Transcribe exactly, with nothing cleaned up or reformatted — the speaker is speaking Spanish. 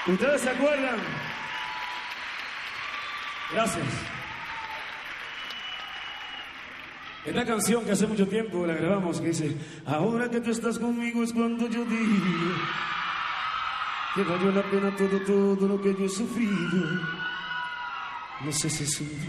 ¿Ustedes se acuerdan? Gracias. Esta canción que hace mucho tiempo la grabamos, que dice: ahora que tú estás conmigo es cuando yo digo que valió la pena todo, todo lo que yo he sufrido. No sé si es un